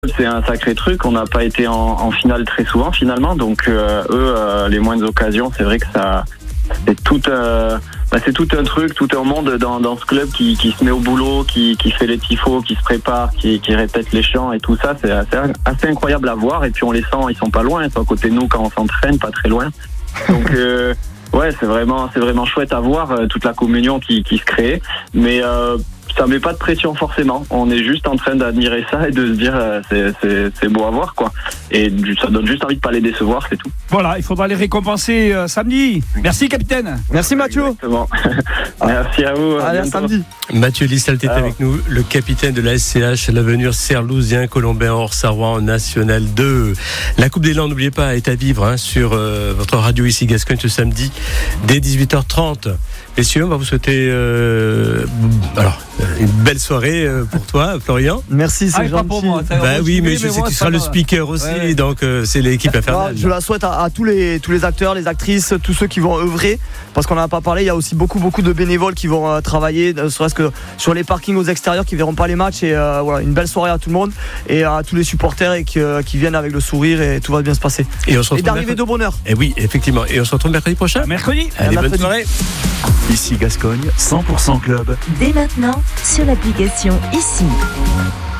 C'est un sacré truc. On n'a pas été en finale très souvent finalement. Donc les moindres occasions, c'est vrai que ça, c'est tout un truc, tout un monde dans ce club qui se met au boulot, qui fait les tifos, qui se prépare, qui répète les chants et tout ça. C'est assez incroyable à voir. Et puis on les sent, ils sont pas loin, ils sont à côté de nous quand on s'entraîne, pas très loin. Donc ouais, c'est vraiment chouette à voir toute la communion qui se crée. Mais ça met pas de pression forcément. On est juste en train d'admirer ça et de se dire c'est beau à voir quoi. Et ça donne juste envie de pas les décevoir, c'est tout. Voilà, il faudra les récompenser samedi. Merci capitaine. Merci Mathieu. Exactement. Merci à vous. Allez, à samedi. Mathieu Lissalté est avec nous, le capitaine de la SCH, l'avenir Serlouzien, Colombin, Orsarois en National 2. La Coupe des Landes, n'oubliez pas, est à vivre sur votre radio ici Gascogne ce samedi dès 18h30. Messieurs, on va vous souhaiter une belle soirée pour toi, Florian. Merci, c'est gentil. Pas pour moi, Oui, mais je sais que tu seras le speaker aussi, donc c'est l'équipe infernale. Je la souhaite à tous les acteurs, les actrices, tous ceux qui vont œuvrer, parce qu'on n'en a pas parlé, il y a aussi beaucoup de bénévoles qui vont travailler, ne serait-ce que sur les parkings aux extérieurs, qui verront pas les matchs. Et voilà, une belle soirée à tout le monde et à tous les supporters et qui viennent avec le sourire, et tout va bien se passer. Et d'arriver de bonne heure. Et oui, effectivement. Et on se retrouve mercredi prochain. Mercredi. Allez, bonne soirée. Ici Gascogne, 100% club. Dès maintenant sur l'application Ici.